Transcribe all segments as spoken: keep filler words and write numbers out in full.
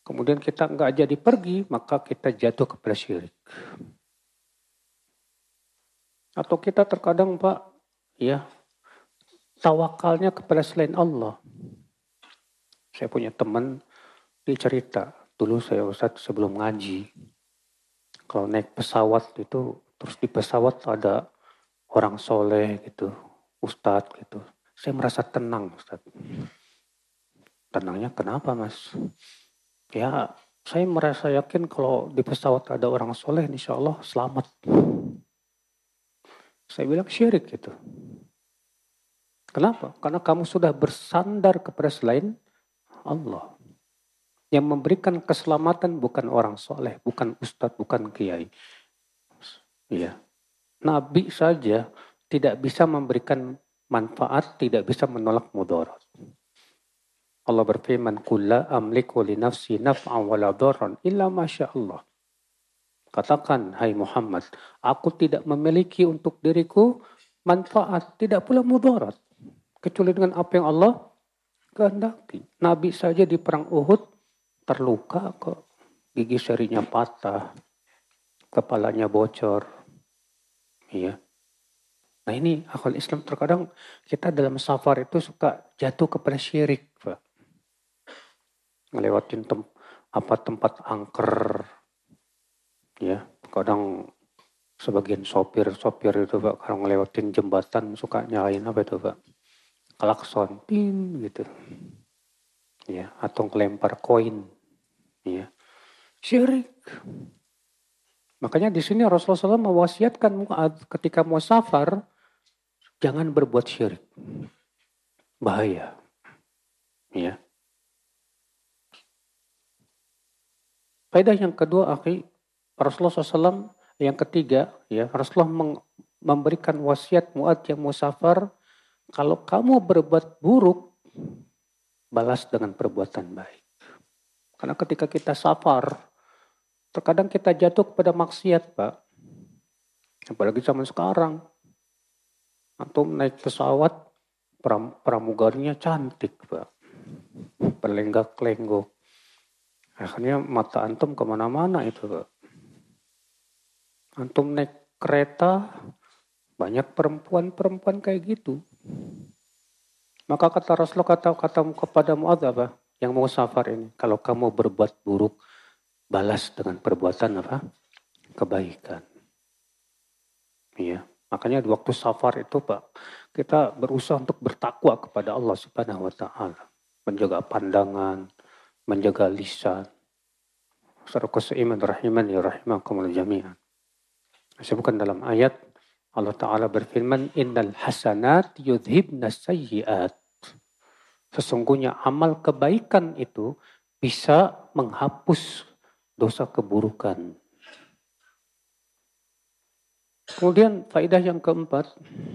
kemudian kita nggak jadi pergi, maka kita jatuh kepada syirik. Atau kita terkadang Pak, ya tawakalnya kepada selain Allah. Saya punya teman, dia cerita, dulu saya Ustadz sebelum ngaji, kalau naik pesawat itu, terus di pesawat ada orang soleh gitu, Ustadz gitu. Saya merasa tenang Ustadz. Tenangnya kenapa Mas? Ya saya merasa yakin kalau di pesawat ada orang soleh, insya Allah selamat. Saya bilang syirik gitu. Kenapa? Karena kamu sudah bersandar kepada selain Allah. Yang memberikan keselamatan bukan orang soleh, bukan ustadz, bukan kiai. Ya. Nabi saja tidak bisa memberikan manfaat, tidak bisa menolak mudarat. Allah berfirman, "Kulla amliku li nafsi naf'an wa la dharran illa masya Allah." Katakan, hai Muhammad, aku tidak memiliki untuk diriku manfaat, tidak pula mudarat. Kecuali dengan apa yang Allah kehendaki. Nabi saja di perang Uhud terluka kok. Gigi serinya patah. Kepalanya bocor. Iya. Nah ini akal Islam terkadang kita dalam safar itu suka jatuh kepada syirik. Pak. Ngelewatin tem, apa tempat angker. Ya, kadang sebagian sopir-sopir itu Pak, kalau ngelewatin jembatan suka nyalain apa itu Pak? Klakson, pin gitu. Ya, atau ngelempar koin. Ya. Syirik. Makanya di sini Rasulullah shallallahu alaihi wasallam mewasiatkan Mu'adz ketika mau safar, jangan berbuat syirik. Bahaya. Ya. Faedah yang kedua, akhi, Rasulullah shallallahu alaihi wasallam yang ketiga, ya, Rasulullah memberikan wasiat Mu'adz yang mau safar, kalau kamu berbuat buruk, balas dengan perbuatan baik. Karena ketika kita safar, terkadang kita jatuh kepada maksiat, Pak. Apalagi zaman sekarang. Antum naik pesawat, pram, pramugarinya cantik, Pak. Berlenggak-lenggok. Akhirnya mata antum kemana-mana itu, Pak. Antum naik kereta, banyak perempuan-perempuan kayak gitu. Maka kata Rasulullah kata, kata kepada Mu'adz apa? Yang mau safar ini. Kalau kamu berbuat buruk, balas dengan perbuatan apa? Kebaikan. Iya. Makanya di waktu safar itu Pak, kita berusaha untuk bertakwa kepada Allah Subhanahu wa taala, menjaga pandangan, menjaga lisan. Sarqus iman rahiman ya rahimakumul jami'an. Disebutkan dalam ayat Allah Ta'ala berfirman, innal hasanat yudhibna sayyiat. Sesungguhnya amal kebaikan itu bisa menghapus dosa keburukan. Kemudian faedah yang keempat,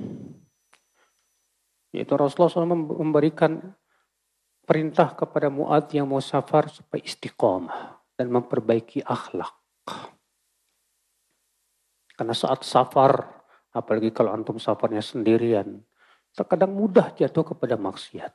yaitu Rasulullah shallallahu alaihi wasallam memberikan perintah kepada Mu'adz yang mau safar supaya istiqomah dan memperbaiki akhlak. Karena saat safar, apalagi kalau antum safarnya sendirian, terkadang mudah jatuh kepada maksiat.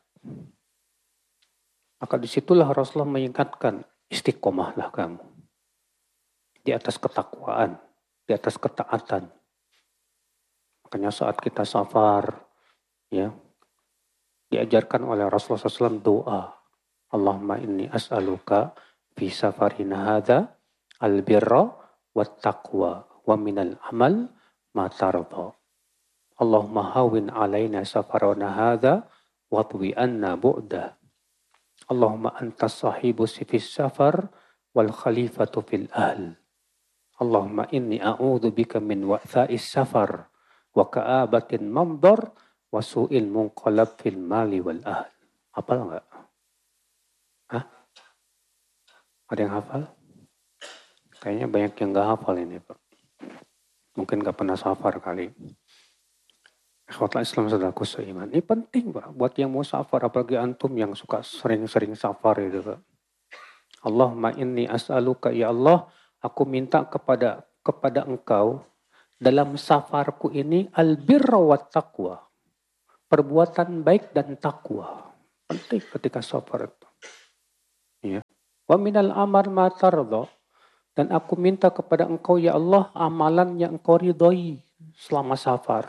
Maka disitulah Rasulullah mengingatkan, istiqomahlah kamu. Di atas ketakwaan, di atas ketaatan. Makanya saat kita safar, ya, diajarkan oleh Rasulullah shallallahu alaihi wasallam doa. Allahumma inni as'aluka fi safarina hadha al-birra wa taqwa wa minal amal ma tarda. Allahumma hawin alaina safarana hadha wa tuwi anna bu'dah. Allahumma anta sahibu sifis safar wal khalifatu fil ahl. Allahumma inni a'udhu bika min wa'tha'is safar wa ka'abatin mamdar wa su'il munqalab fil mali wal ahl. Hafal enggak? Hah? Ada yang hafal? Kayaknya banyak yang enggak hafal ini, Pak. Mungkin enggak pernah safar kali. Ikhwatul Islam saudaraku seiman. Ini penting, Pak, buat yang mau safar, apalagi antum yang suka sering-sering safar itu, Pak. Allahumma inni as'aluka ya Allah, aku minta kepada kepada engkau dalam safarku ini albirra wa taqwa. Perbuatan baik dan takwa. Penting ketika safar itu. Ya. Wa minal amal ma tardha, dan aku minta kepada engkau ya Allah amalan yang engkau ridhoi selama safar.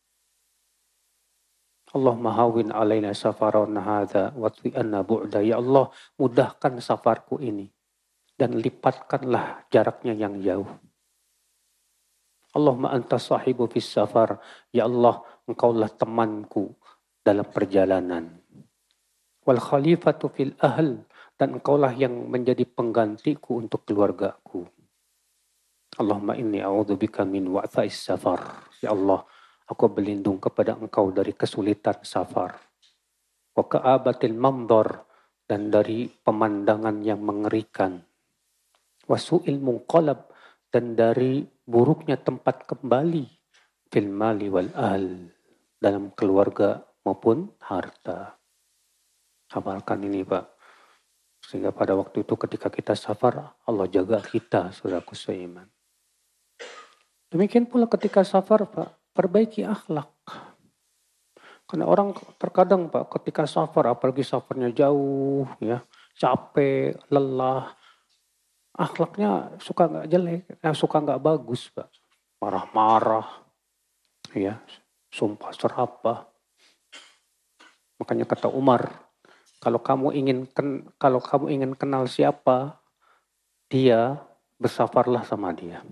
Allahumma hawwin alaina safarana hadza watwi anna bu'da. Ya Allah, mudahkan safarku ini dan lipatkanlah jaraknya yang jauh. Allahumma anta sahibu fis safar. Ya Allah, engkaulah temanku dalam perjalanan. Wal khalifatu fil ahl, dan engkaulah yang menjadi penggantiku untuk keluargaku. Allahumma inni a'udzubika min wa'tha'is safar. Ya Allah, aku berlindung kepada engkau dari kesulitan safar. Wa ka'abatil mamdar, dan dari pemandangan yang mengerikan. Wa su'il munqalab, dan dari buruknya tempat kembali. Fil mali wal ahl, dalam keluarga maupun harta. Hafalkan ini Pak. Sehingga pada waktu itu ketika kita safar, Allah jaga kita, saudaraku seiman. Demikian pula ketika safar Pak, perbaiki akhlak. Karena orang terkadang Pak, ketika safar, apalagi safarnya jauh, ya, capek, lelah, akhlaknya suka nggak jelek, eh, suka nggak bagus Pak. Marah-marah, ya, sumpah serapah. Makanya kata Umar, Kalau kamu ingin ken, kalau kamu ingin kenal siapa dia, bersafarlah sama dia.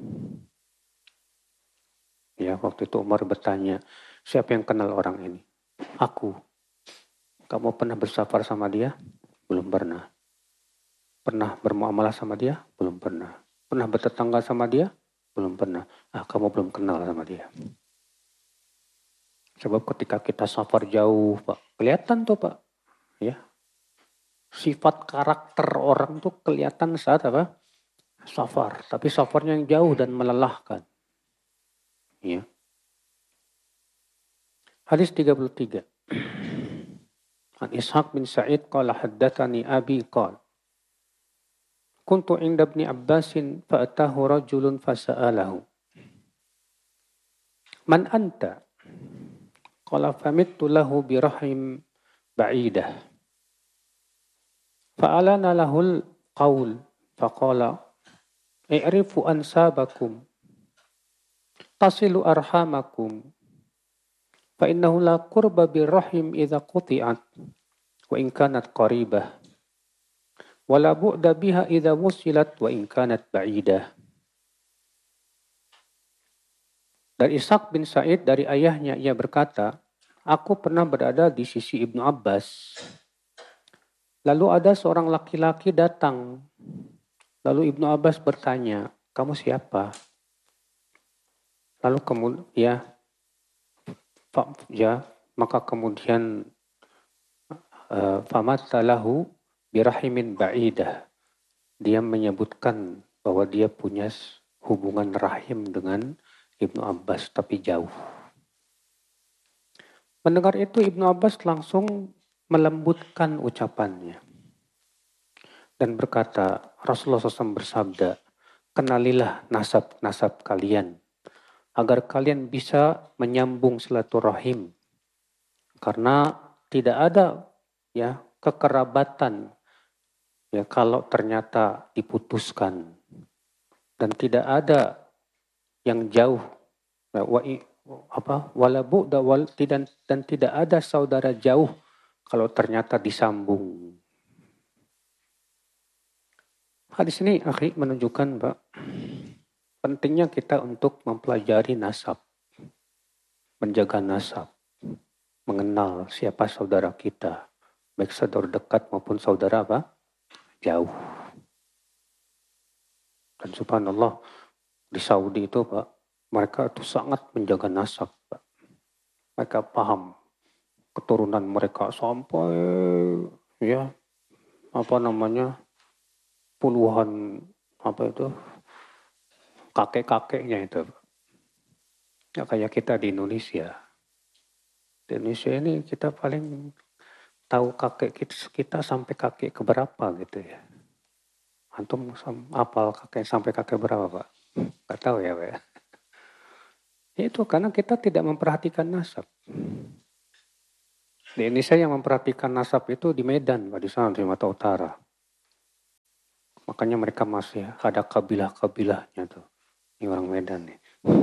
Ya, waktu itu Umar bertanya, siapa yang kenal orang ini? Aku. Kamu pernah bersafar sama dia? Belum pernah. Pernah bermuamalah sama dia? Belum pernah. Pernah bertetangga sama dia? Belum pernah. Ah, kamu belum kenal sama dia. Sebab ketika kita safar jauh, Pak, kelihatan tuh Pak, ya. Sifat karakter orang tuh kelihatan saat apa? Safar. Tapi safarnya yang jauh dan melelahkan. Ya. Hadis tiga puluh tiga. An Ishaq bin Sa'id qala haddatsani abi qala kuntu 'inda ibni Abbasin fa'atahu rajulun fasa'alahu man anta qala famittu lahu birahim ba'idah fa'alana lahul qaul faqala i'rifu ansabakum tasilu arhamakum fa innahu la qurba birrahim idza quti'at wa in kanat qaribah wa la bu'da biha idza wusilat wa in kanat ba'idah. Dari Ishaq bin Sa'id dari ayahnya ia berkata, aku pernah berada di sisi Ibnu Abbas. Lalu ada seorang laki-laki datang. Lalu Ibnu Abbas bertanya, kamu siapa? Lalu kemudian ya, ya maka kemudian uh, famattalahu birahimin ba'idah. Dia menyebutkan bahwa dia punya hubungan rahim dengan Ibnu Abbas tapi jauh. Mendengar itu Ibnu Abbas langsung melembutkan ucapannya dan berkata, Rasulullah shallallahu alaihi wasallam bersabda, kenalilah nasab-nasab kalian agar kalian bisa menyambung silaturahim, karena tidak ada ya kekerabatan ya kalau ternyata diputuskan, dan tidak ada yang jauh ya, wa, apa walabu dawal dan dan tidak ada saudara jauh kalau ternyata disambung. Hadis ini akhi menunjukkan Pak, pentingnya kita untuk mempelajari nasab, menjaga nasab, mengenal siapa saudara kita, baik saudara dekat maupun saudara apa? Jauh. Dan subhanallah di Saudi itu Pak, mereka itu sangat menjaga nasab Pak. Mereka paham keturunan mereka sampai ya apa namanya puluhan apa itu kakek-kakeknya itu. Ya kayak kita di Indonesia. Di Indonesia ini kita paling tahu kakek kita, kita sampai kakek keberapa gitu ya. Antum apal kakek sampai kakek berapa Pak? Gak tahu ya Pak ya. Itu karena kita tidak memperhatikan nasab. Di Indonesia yang memperhatikan nasab itu di Medan Pak, di sana di Sumatera Utara. Makanya mereka masih ada kabilah-kabilahnya tuh. Ini orang Medan nih.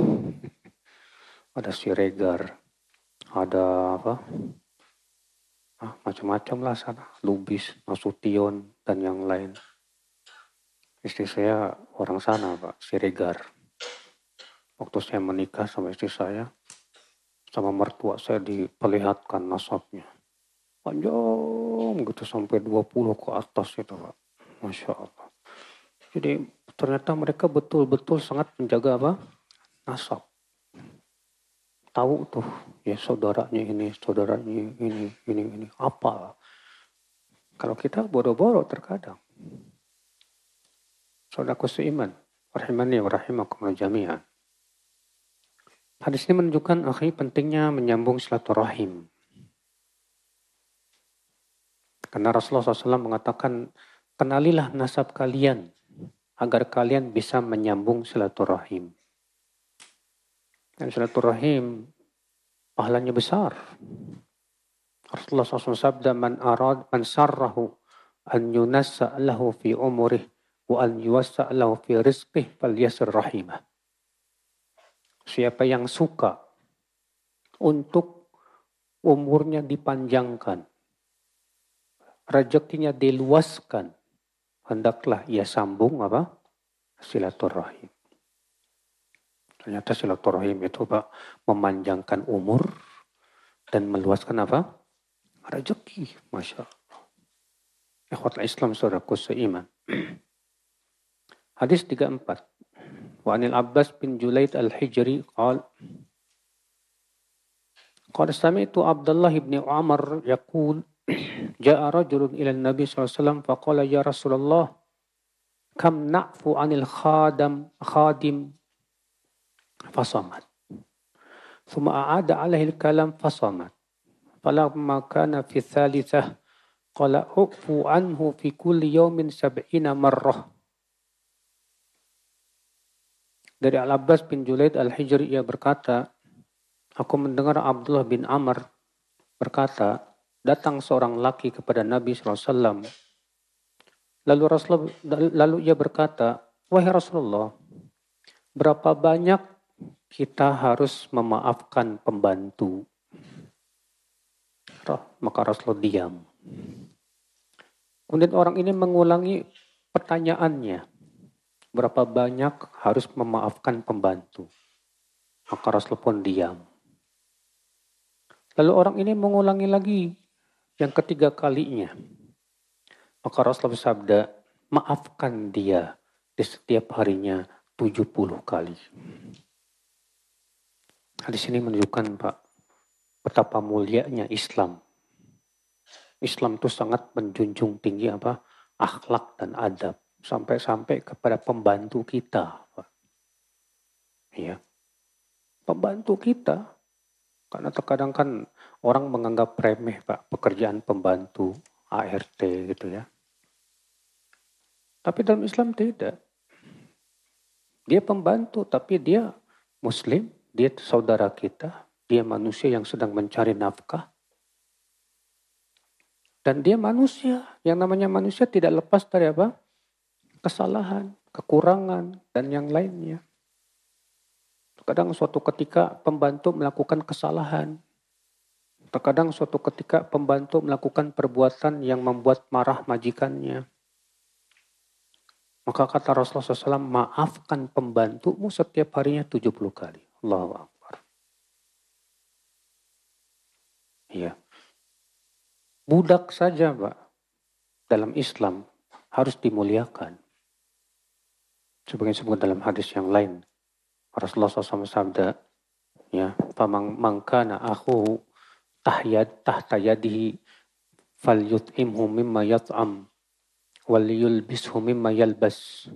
Ada Siregar, ada apa? Ah, macam-macam lah sana. Lubis, Nasution, dan yang lain. Istri saya orang sana, Pak, Siregar. Waktu saya menikah sama istri saya, sama mertua saya diperlihatkan nasabnya. Panjang gitu sampai dua puluh ke atas itu, Pak. Masya Allah. Jadi ternyata mereka betul-betul sangat menjaga apa? Nasab. Tahu tuh, ya saudaranya ini, saudaranya ini, ini, ini. Apa? Kalau kita boro-boro terkadang. Saudaraku seiman. Rahimani wa rahimakumullah jami'an. Hadis ini menunjukkan akhi pentingnya menyambung silaturahim. Karena Rasulullah shallallahu alaihi wasallam mengatakan, kenalilah nasab kalian agar kalian bisa menyambung silaturahim. Dan silaturahim pahalanya besar. Rasulullah shallallahu alaihi wasallam sabda, man arad man sarrahu an yunassa lahu fi umurih wa an yuwassa lahu fi rizqih falyasir rahimah. Siapa yang suka untuk umurnya dipanjangkan, rezekinya diluaskan, hendaklah ia sambung apa? Silaturahim. Ternyata silaturahim itu Pak memanjangkan umur dan meluaskan apa? Rezeki. Masya Allah. Ikhwatul Islam saudaraku seiman. Hadis tiga puluh empat. Wa anil Abbas bin Julaid al-Hijri qala qala sami'tu Abdullah bin Umar yaqul ja'a rajulun ila an-nabi sallallahu alaihi wasallam faqala ya Rasulullah kam na'fu anil khadam khadim fasamat thumma a'ada alaihi al-kalam fasamat falamma kana fi thalithah qala ufu anhu fi kulli yawmin sab'ina marrah. Dari Al-Abbas bin Julaid Al-Hijri ia berkata, aku mendengar Abdullah bin Amr berkata, datang seorang laki kepada Nabi shallallahu alaihi wasallam. Lalu Rasulullah, lalu ia berkata, wahai Rasulullah, berapa banyak kita harus memaafkan pembantu? Maka Rasulullah diam. Kemudian orang ini mengulangi pertanyaannya. Berapa banyak harus memaafkan pembantu? Maka Rasulullah pun diam. Lalu orang ini mengulangi lagi yang ketiga kalinya. Maka Rasulullah bersabda, maafkan dia di setiap harinya tujuh puluh kali. Hadis ini menunjukkan Pak, betapa mulianya Islam. Islam itu sangat menjunjung tinggi apa? Akhlak dan adab. Sampai-sampai kepada pembantu kita. Pak. Ya. Pembantu kita. Karena terkadang kan orang menganggap remeh Pak pekerjaan pembantu A R T gitu ya. Tapi dalam Islam tidak. Dia pembantu tapi dia Muslim, dia saudara kita, dia manusia yang sedang mencari nafkah. Dan dia manusia, yang namanya manusia tidak lepas dari apa? Kesalahan, kekurangan, dan yang lainnya. Terkadang suatu ketika pembantu melakukan kesalahan. Terkadang suatu ketika pembantu melakukan perbuatan yang membuat marah majikannya. Maka kata Rasulullah shallallahu alaihi wasallam, maafkan pembantumu setiap harinya tujuh puluh kali. Allahu Akbar. Iya. Budak saja Pak, dalam Islam harus dimuliakan. Sebagai disebut dalam hadis yang lain. Rasulullah shallallahu alaihi wasallam sabda, ya, "Faman mangkana akhuhu tahyad tahta yadihi falyut'imhu mimma yat'am wal yulbishu mimma yalbas."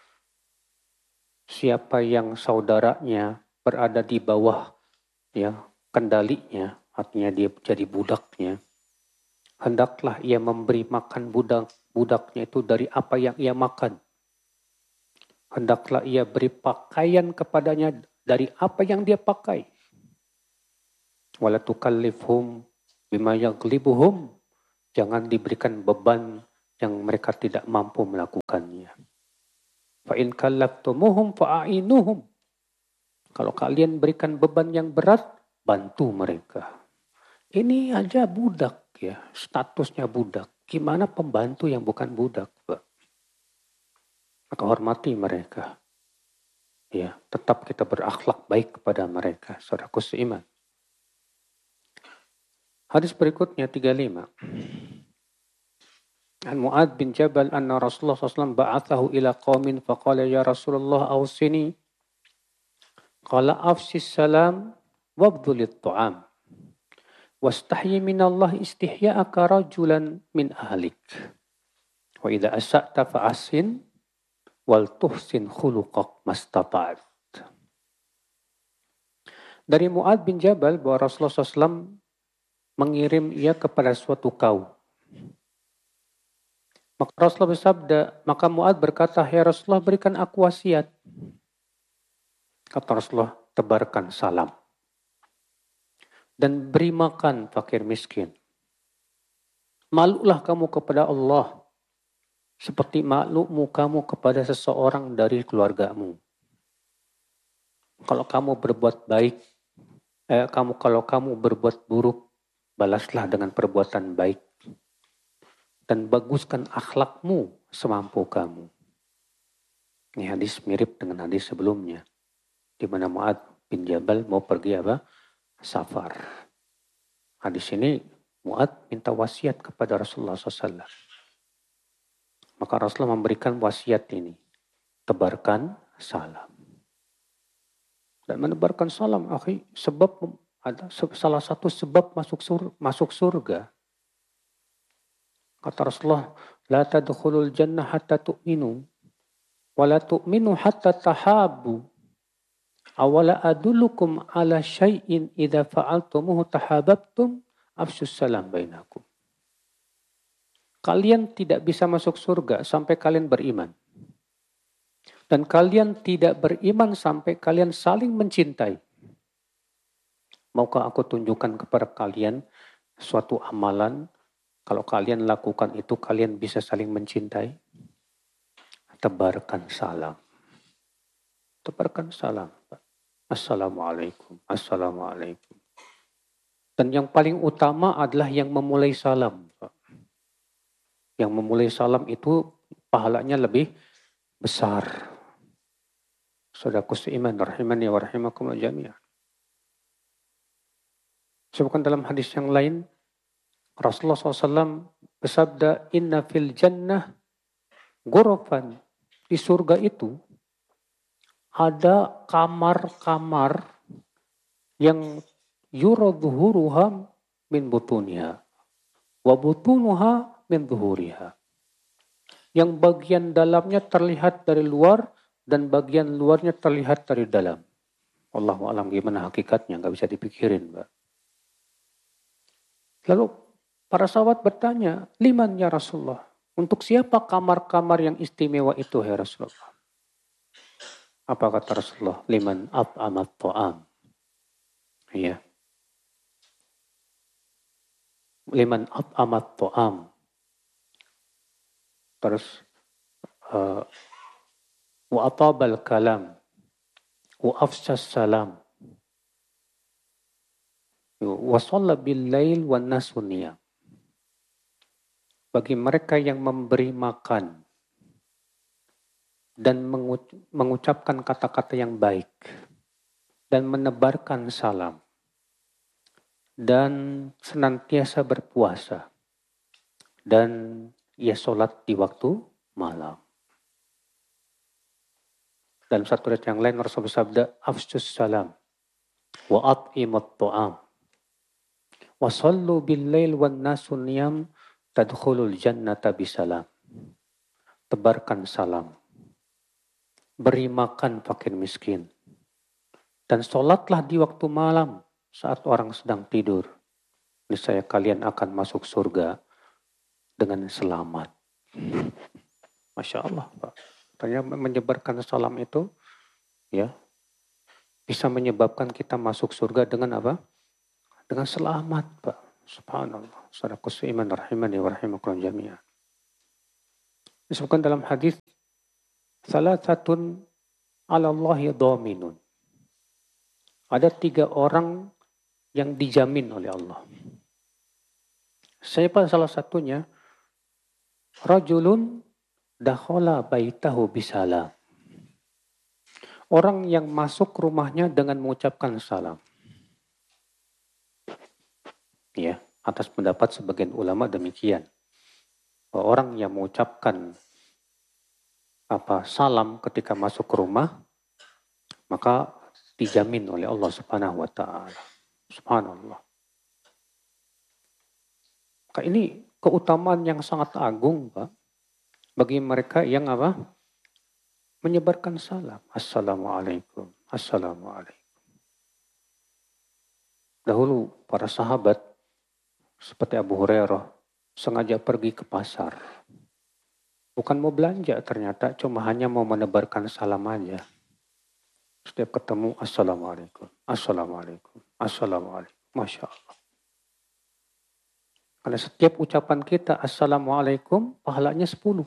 Siapa yang saudaranya berada di bawah ya kendalinya, artinya dia jadi budaknya, hendaklah ia memberi makan budak budaknya itu dari apa yang ia makan. Hendaklah ia beri pakaian kepadanya dari apa yang dia pakai. Wala tukallifhum bima yaghlibuhum. Jangan diberikan beban yang mereka tidak mampu melakukannya. Fa in kallaftumuhum fa'ainuhum. Kalau kalian berikan beban yang berat, bantu mereka. Ini aja budak ya, statusnya budak. Gimana pembantu yang bukan budak, Pak? Maka hormati mereka. Ya, tetap kita berakhlak baik kepada mereka, saudaraku seiman. Hadis berikutnya tiga puluh lima. An Mu'ad bin Jabal anna Rasulullah sallallahu alaihi wasallam ba'athahu ila qaumin faqala ya Rasulullah awsini. Qala afsis salam wabdhulit ta'am. Wastahyi minallah istihya'aka rajulan min ahlik. Wa idza asa'ta fa'asin wal tuhsin khuluqak mastata'at. Dari Mu'ad bin Jabal bahwa Rasulullah sallallahu alaihi wasallam mengirim ia kepada suatu kaum. Maka Rasulullah bersabda, maka Mu'ad berkata, ya Rasulullah berikan aku wasiat. Kata Rasulullah, tebarkan salam. Dan beri makan fakir miskin. Malulah kamu kepada Allah seperti maklukmu kamu kepada seseorang dari keluargamu. Kalau kamu berbuat baik, eh, kamu kalau kamu berbuat buruk, balaslah dengan perbuatan baik. Dan baguskan akhlakmu semampu kamu. Ini hadis mirip dengan hadis sebelumnya. Di mana Mu'ad bin Jabal mau pergi apa? Safar. Hadis ini Mu'ad minta wasiat kepada Rasulullah shallallahu alaihi wasallam. Maka Rasulullah memberikan wasiat ini. Tebarkan salam. Dan menebarkan salam, akhi, sebab ada salah satu sebab masuk sur, masuk surga. Kata Rasulullah, la tadkhulul jannah hatta tu'minu wa la tu'minu hatta tahabu. Awala adullukum ala syai'in idza fa'altumuhu tahabbtum afsyus salam bainakum. Kalian tidak bisa masuk surga sampai kalian beriman. Dan kalian tidak beriman sampai kalian saling mencintai. Maukah aku tunjukkan kepada kalian suatu amalan, kalau kalian lakukan itu kalian bisa saling mencintai? Tebarkan salam. Tebarkan salam. Assalamualaikum. Assalamualaikum. Dan yang paling utama adalah yang memulai salam. Yang memulai salam itu pahalanya lebih besar. Saudaraku seiman, rahimani wa rahimakumullah jami'an. Sebutkan dalam hadis yang lain, Rasulullah shallallahu alaihi wasallam bersabda, inna fil jannah ghurafan. Di surga itu ada kamar-kamar yang yuradhuhuruha min butuniha wa butunuha min dhuhuriha. Yang bagian dalamnya terlihat dari luar dan bagian luarnya terlihat dari dalam. Wallahu a'lam gimana hakikatnya, nggak bisa dipikirin, Mbak. Lalu para sahabat bertanya, liman ya Rasulullah? Untuk siapa kamar-kamar yang istimewa itu, ya Rasulullah? Apa kata Rasulullah? Liman at'amat ta'am. Iya. Liman at'amat ta'am. Terus uh, wa atabal kalam wa afsyas salam wa shalla bil lail wan nasu niyam. Bagi mereka yang memberi makan dan mengucapkan kata-kata yang baik dan menebarkan salam dan senantiasa berpuasa dan ia sholat di waktu malam. Dalam satu ayat yang lain Rasulullah bersabda, afsyus salam wa at'imut ta'am wa sallu bil lail wan nasu niyam tadkhulul jannata bisalam. Tebarkan salam. Beri makan fakir miskin. Dan sholatlah di waktu malam saat orang sedang tidur. Niscaya kalian akan masuk surga dengan selamat. Masya Allah, Pak. Ternyata menyebarkan salam itu ya bisa menyebabkan kita masuk surga dengan apa? Dengan selamat, Pak. Subhanallah. Saudaraku seiman rahimani wa rahimakumullah jami'an. Disebutkan dalam hadis Salasatun 'ala Allahi dhaminun. Ada tiga orang yang dijamin oleh Allah. Siapa salah satunya? Rajulun dakhala baitahu bisalam. Orang yang masuk rumahnya dengan mengucapkan salam. Ya, atas pendapat sebagian ulama demikian. Orang yang mengucapkan apa salam ketika masuk ke rumah, maka dijamin oleh Allah Subhanahu wa taala. Subhanallah. Maka ini keutamaan yang sangat agung, Pak, bagi mereka yang apa? Menyebarkan salam. Assalamualaikum. Assalamualaikum. Dahulu para sahabat seperti Abu Hurairah sengaja pergi ke pasar. Bukan mau belanja ternyata, cuma hanya mau menebarkan salam aja. Setiap ketemu, Assalamualaikum, Assalamualaikum, Assalamualaikum. Masya Allah. Karena setiap ucapan kita, Assalamualaikum, pahalanya sepuluh.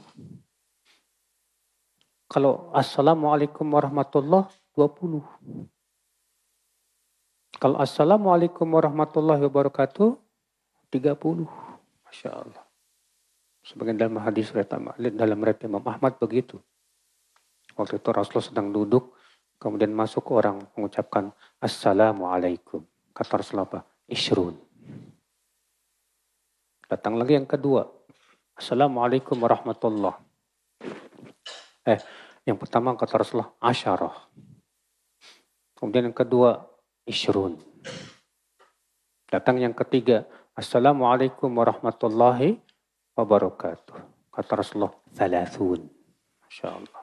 Kalau Assalamualaikum warahmatullah, dua puluh. Kalau Assalamualaikum warahmatullahi wabarakatuh, tiga puluh. Masya Allah. Sebagian dalam hadis dalam riwayat Imam Ahmad begitu. Waktu itu Rasulullah sedang duduk, kemudian masuk orang mengucapkan Assalamualaikum. Kata Rasulullah apa? Ishrun. Datang lagi yang kedua. Assalamualaikum warahmatullah. Eh, yang pertama kata Rasulullah asyarah. Kemudian yang kedua Ishrun. Datang yang ketiga. Assalamualaikum warahmatullahi wabarakatuh. Kata Rasulullah, thalathun. Masya Allah.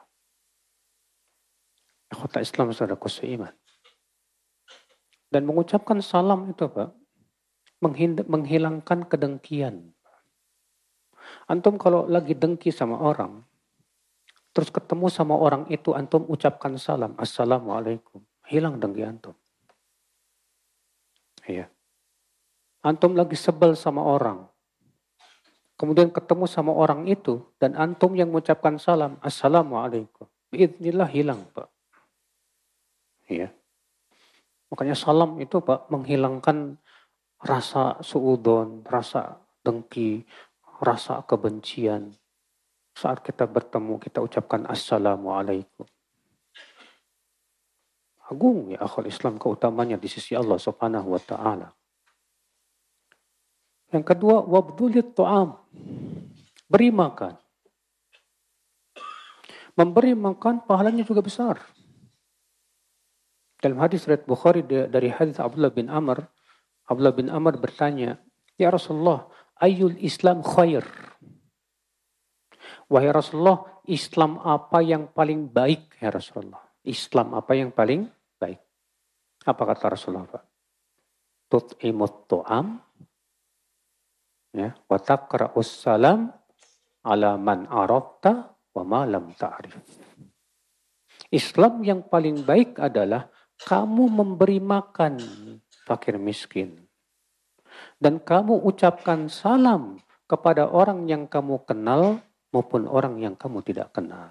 Ikhwata Islam saudaraku seiman. Dan mengucapkan salam itu Pak, menghilangkan kedengkian. Antum kalau lagi dengki sama orang, terus ketemu sama orang itu, antum ucapkan salam, Assalamualaikum. Hilang dengki antum. Iya. Antum lagi sebel sama orang. Kemudian ketemu sama orang itu, dan antum yang mengucapkan salam, Assalamualaikum. Biidznillah hilang, Pak. Iya. Makanya salam itu, Pak, menghilangkan rasa suudon, rasa dengki, rasa kebencian. Saat kita bertemu, kita ucapkan Assalamualaikum. Agung ya akhul Islam keutamanya di sisi Allah Subhanahu wa taala. Yang kedua, wabdhulit ta'am. Beri makan. Memberi makan pahalanya juga besar. Dalam hadis riwayat Bukhari dari hadis Abdullah bin Amr, Abdullah bin Amr bertanya, "Ya Rasulullah, ayyul Islam khair?" Wahai Rasulullah, Islam apa yang paling baik ya Rasulullah? Islam apa yang paling baik? Apa kata Rasulullah, Pak? Tut'imut tu'am, ya, wa taqra'us salam ala man arafta wa ma lam ta'rif. Islam yang paling baik adalah kamu memberi makan fakir miskin. Dan kamu ucapkan salam kepada orang yang kamu kenal maupun orang yang kamu tidak kenal.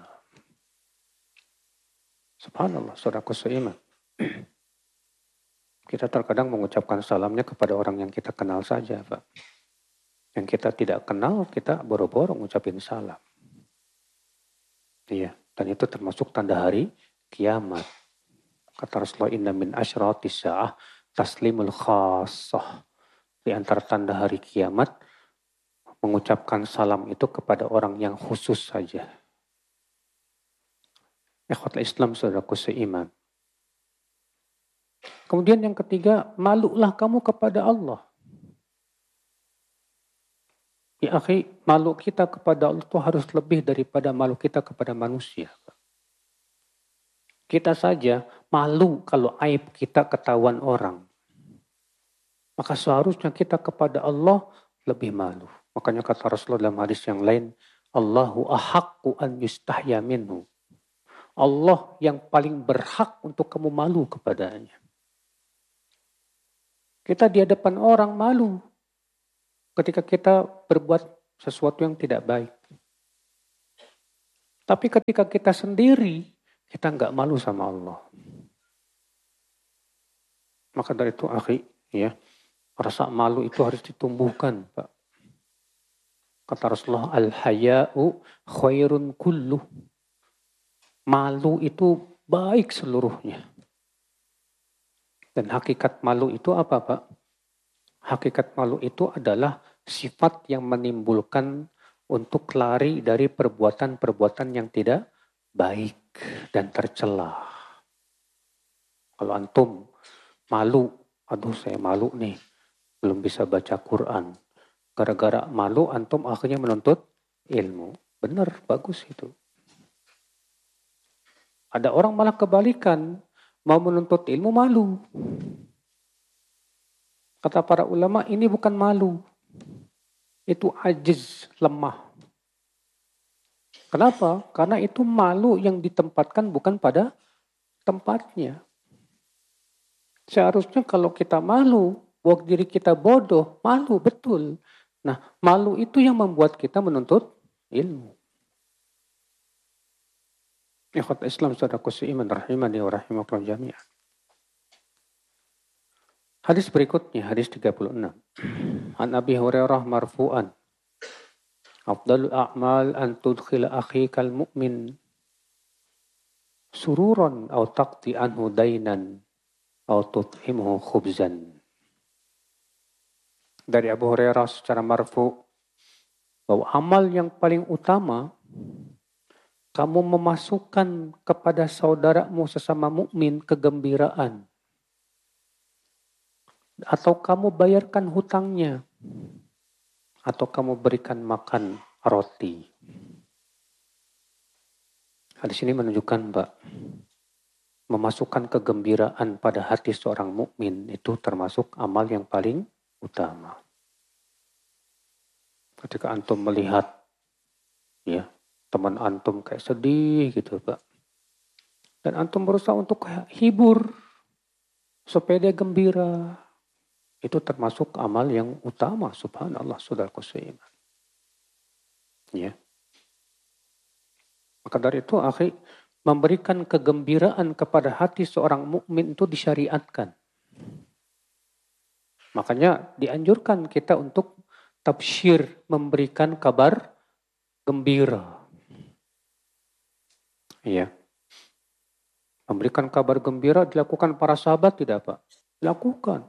Subhanallah, saudaraku seiman. Kita terkadang mengucapkan salamnya kepada orang yang kita kenal saja, Pak. Yang kita tidak kenal, kita boro-boro ngucapin salam. Iya, dan itu termasuk tanda hari kiamat. Kata Rasulullah, inna min asyratis sa'ah taslimul khassah. Di antara tanda hari kiamat, mengucapkan salam itu kepada orang yang khusus saja. Ikhwatul Islam saudaraku seiman. Kemudian yang ketiga, malulah kamu kepada Allah. Ya akhi, malu kita kepada Allah itu harus lebih daripada malu kita kepada manusia. Kita saja malu kalau aib kita ketahuan orang. Maka seharusnya kita kepada Allah lebih malu. Makanya kata Rasulullah dalam hadis yang lain, Allahu ahaqqu an yustahya minhu. Allah yang paling berhak untuk kamu malu kepadanya. Kita di hadapan orang malu ketika kita berbuat sesuatu yang tidak baik. Tapi ketika kita sendiri, kita nggak malu sama Allah. Maka dari itu, akhi, ya, rasa malu itu harus ditumbuhkan, Pak. Kata Rasulullah, al-haya'u khairun kulluh. Malu itu baik seluruhnya. Dan hakikat malu itu apa, Pak? Hakikat malu itu adalah sifat yang menimbulkan untuk lari dari perbuatan-perbuatan yang tidak baik dan tercela. Kalau antum malu, aduh saya malu nih, belum bisa baca Quran. Gara-gara malu antum akhirnya menuntut ilmu. Benar, bagus itu. Ada orang malah kebalikan, mau menuntut ilmu malu. Kata para ulama, ini bukan malu. Itu ajiz, lemah. Kenapa? Karena itu malu yang ditempatkan bukan pada tempatnya. Seharusnya kalau kita malu, buat diri kita bodoh, malu, betul. Nah, malu itu yang membuat kita menuntut ilmu. Ikhwat Islam, saudaraku seiman, rahimani wa rahimakumullah jami'an. Hadis berikutnya, hadis tiga puluh enam. An Abi Hurairah marfu'an. Afdalul a'mal an tudkhila akhikal mu'min sururan au taqti anhu dainan au tut'imhu khubzan. Dari Abu Hurairah secara marfu' bahwa amal yang paling utama kamu memasukkan kepada saudaramu sesama mukmin kegembiraan. Atau kamu bayarkan hutangnya. Atau kamu berikan makan roti. Hadis ini menunjukkan, Mbak, memasukkan kegembiraan pada hati seorang mukmin itu termasuk amal yang paling utama. Ketika antum melihat ya teman antum kayak sedih gitu, Pak. Dan antum berusaha untuk hibur supaya dia gembira. Itu termasuk amal yang utama, subhanallah, saudaraku seiman. Ya. Maka dari itu, akhi, memberikan kegembiraan kepada hati seorang mukmin itu disyariatkan. Makanya dianjurkan kita untuk tabsyir, memberikan kabar gembira. Iya. Memberikan kabar gembira dilakukan para sahabat tidak, Pak? Dilakukan.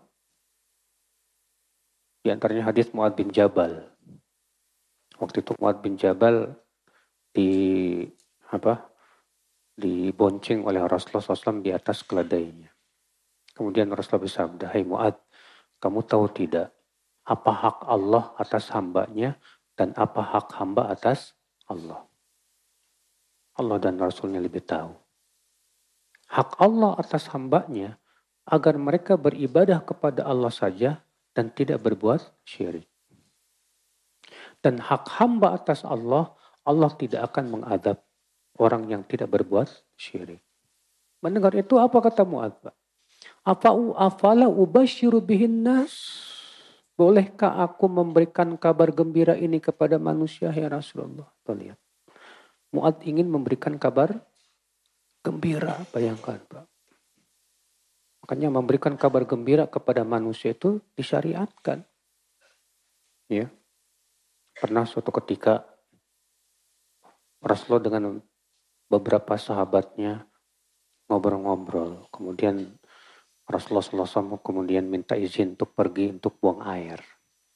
Di antaranya hadis Mu'adz bin Jabal. Waktu itu Mu'adz bin Jabal di apa? Dibonceng oleh Rasulullah shallallahu alaihi wasallam di atas keledainya. Kemudian Rasulullah bersabda, "Hai Mu'adz, kamu tahu tidak apa hak Allah atas hambanya dan apa hak hamba atas Allah?" Allah dan Rasulnya lebih tahu. Hak Allah atas hambanya agar mereka beribadah kepada Allah saja dan tidak berbuat syirik. Dan hak hamba atas Allah, Allah tidak akan mengadab orang yang tidak berbuat syirik. Mendengar itu apa kata Mu'adz? Afa'u afala ubasyiru bihin nas? Bolehkah aku memberikan kabar gembira ini kepada manusia, ya Rasulullah? Tuh lihat. Mu'adz ingin memberikan kabar gembira, bayangkan, Pak. Makanya memberikan kabar gembira kepada manusia itu disyariatkan. Ya. Pernah suatu ketika Rasulullah dengan beberapa sahabatnya ngobrol-ngobrol. Kemudian Rasulullah shallallahu alaihi wasallam kemudian minta izin untuk pergi untuk buang air.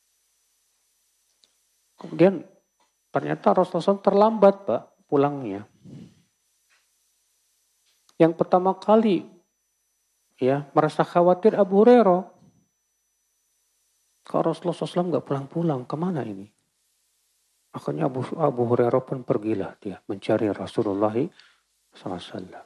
Kemudian ternyata Rasulullah shallallahu alaihi wasallam terlambat, Pak, pulangnya. Yang pertama kali ya merasa khawatir Abu Hurairah. Kalau Rasulullah shallallahu alaihi wasallam nggak pulang-pulang, kemana ini? Akhirnya Abu, Abu Hurairah pun pergilah dia mencari Rasulullah shallallahu alaihi wasallam.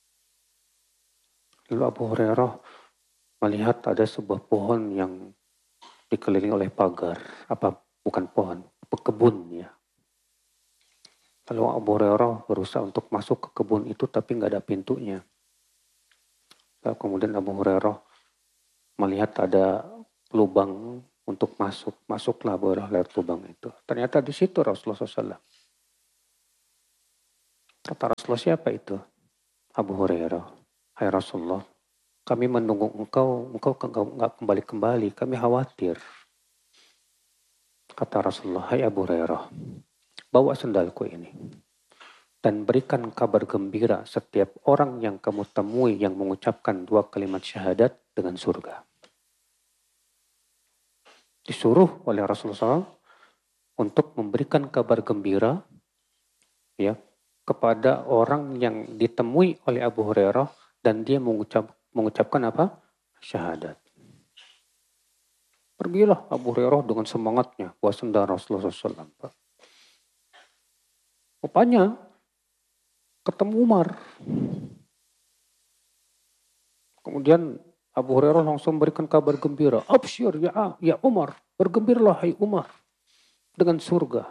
Lalu Abu Hurairah melihat ada sebuah pohon yang dikelilingi oleh pagar. Apa? Bukan pohon, kebun ya. Lalu Abu Hurairah berusaha untuk masuk ke kebun itu tapi nggak ada pintunya. Lalu kemudian Abu Hurairah melihat ada lubang untuk masuk. Masuklah Abu Hurairah lewat lubang itu. Ternyata di situ Rasulullah shallallahu alaihi wasallam. Kata Rasulullah, siapa itu? Abu Hurairah. Hai Rasulullah, kami menunggu engkau, engkau nggak kembali-kembali, kami khawatir. Kata Rasulullah, hai Abu Hurairah, bawa sendalku ini. Dan berikan kabar gembira setiap orang yang kamu temui yang mengucapkan dua kalimat syahadat dengan surga. Disuruh oleh Rasulullah untuk memberikan kabar gembira ya kepada orang yang ditemui oleh Abu Hurairah dan dia mengucap, mengucapkan apa? Syahadat. Pergilah Abu Hurairah dengan semangatnya bawa sendal Rasulullah shallallahu alaihi wasallam. Rupanya ketemu Umar. Kemudian Abu Hurairah langsung berikan kabar gembira. Absyir ya, ya Umar. Bergembiralah hai Umar. Dengan surga.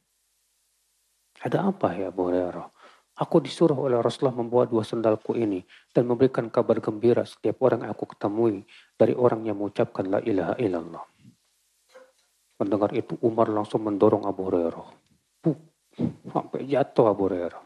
Ada apa ya Abu Hurairah? Aku disuruh oleh Rasulullah membawa dua sendalku ini. Dan memberikan kabar gembira setiap orang yang aku ketemui. Dari orang yang mengucapkan la ilaha illallah. Mendengar itu Umar langsung mendorong Abu Hurairah. Puh, sampai jatuh Abu Hurairah.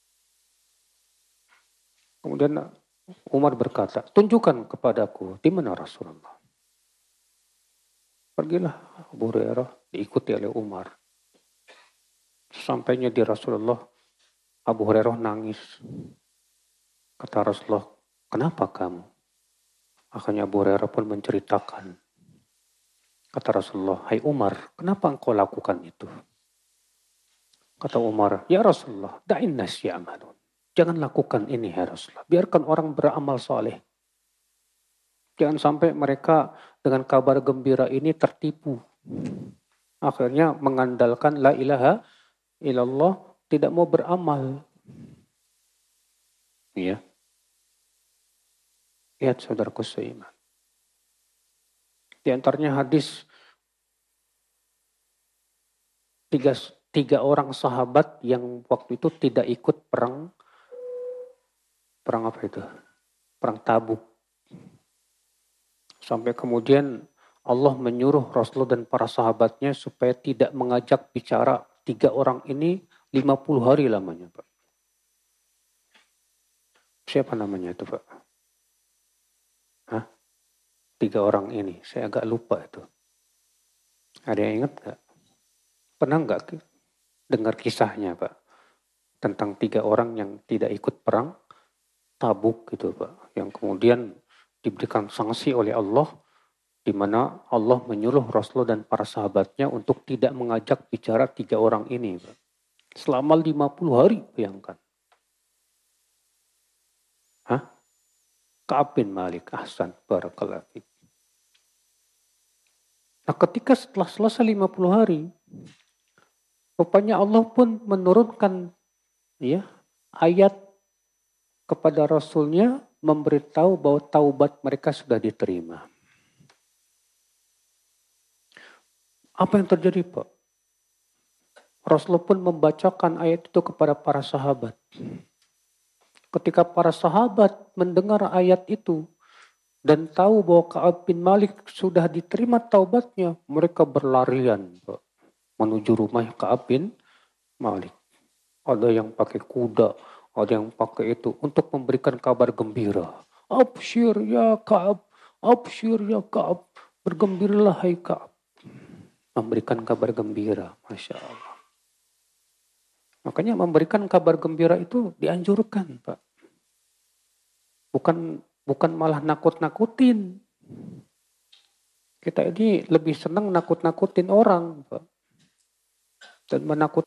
Kemudian Umar berkata, tunjukkan kepadaku di mana Rasulullah. Pergilah Abu Hurairah diikuti oleh Umar. Sampainya di Rasulullah, Abu Hurairah nangis. Kata Rasulullah, kenapa kamu? Akhirnya Abu Hurairah pun menceritakan. Kata Rasulullah, hai Umar, kenapa engkau lakukan itu? Kata Umar, ya Rasulullah, da'in nas ya'malun. Jangan lakukan ini ya Rasulullah. Biarkan orang beramal soleh. Jangan sampai mereka dengan kabar gembira ini tertipu. Akhirnya mengandalkan la ilaha illallah, tidak mau beramal. Ya. Lihat saudaraku seiman. Di antaranya hadis tiga, tiga orang sahabat yang waktu itu tidak ikut perang. Perang apa itu? Perang Tabuk. Sampai kemudian Allah menyuruh Rasulullah dan para sahabatnya supaya tidak mengajak bicara tiga orang ini lima puluh hari lamanya, Pak. Siapa namanya itu, Pak? Hah? Tiga orang ini, saya agak lupa itu. Ada yang ingat nggak? Pernah nggak dengar kisahnya, Pak? Tentang tiga orang yang tidak ikut perang Tabuk gitu, Pak. Yang kemudian diberikan sanksi oleh Allah, di mana Allah menyuruh Rasulullah dan para sahabatnya untuk tidak mengajak bicara tiga orang ini, Pak. Selama lima puluh hari, bayangkan. Hah? Ka'ab bin Malik, ahsan, barakallahu fiik. Nah, ketika setelah selesai lima puluh hari, rupanya Allah pun menurunkan ya ayat kepada Rasulnya memberitahu bahwa taubat mereka sudah diterima. Apa yang terjadi, Pak? Rasulullah pun membacakan ayat itu kepada para sahabat. Ketika para sahabat mendengar ayat itu dan tahu bahwa Ka'ab bin Malik sudah diterima taubatnya, mereka berlarian, Pak, menuju rumah Ka'ab bin Malik. Ada yang pakai kuda, ada yang pakai itu untuk memberikan kabar gembira. Absyir ya Ka'ab, absyir ya Ka'ab, bergembiralah hai Ka'ab. Memberikan kabar gembira, Masya Allah. Makanya memberikan kabar gembira itu dianjurkan, Pak. Bukan bukan malah nakut-nakutin. Kita ini lebih senang nakut-nakutin orang, Pak. Dan menakut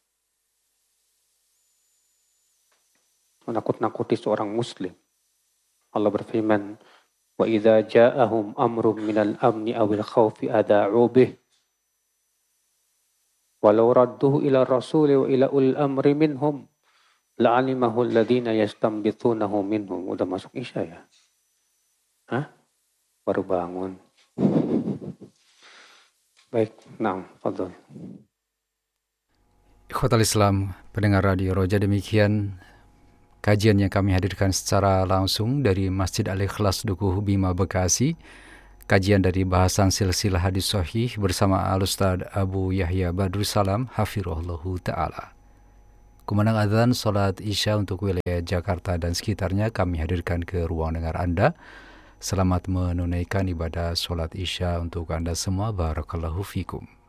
menakut-nakuti seorang muslim. Allah berfirman, "Wa idza ja'ahum amrun minal amni awil khaufi ada'u bih. Walau radduhu ila rasuli wa ila ul amri minhum la'alimahu alladhina yastanbitunahu minhum." Udah masuk Isya ya? Hah? Baru bangun. Baik, nah, fadhol. Ikhwatal Islam, pendengar Radio Roja, demikian kajian yang kami hadirkan secara langsung dari Masjid Al-Ikhlas Dukuh Bima Bekasi. Kajian dari bahasan silsilah hadis sahih bersama Al-Ustaz Abu Yahya Badrus Salam hafirullahu ta'ala. Kumandang adzan sholat Isya untuk wilayah Jakarta dan sekitarnya, kami hadirkan ke ruang dengar Anda. Selamat menunaikan ibadah sholat Isya untuk Anda semua. Barakallahu fikum.